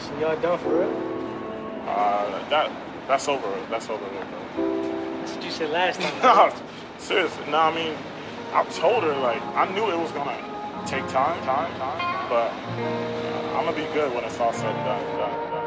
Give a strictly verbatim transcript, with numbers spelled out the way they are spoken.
So y'all done for real? Uh, that that's over. That's over. Bro. That's what you said last time. No, seriously. No, I mean, I told her like I knew it was gonna take time, time, time, but uh, I'm gonna be good when it's all said and done. done, done.